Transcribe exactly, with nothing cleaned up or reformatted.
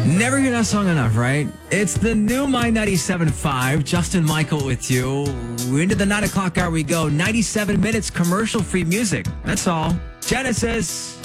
Never hear that song enough, right? It's the new My ninety-seven point five. Justin Michael with you. Into the nine o'clock hour we go. ninety-seven minutes commercial-free music. That's all. Genesis.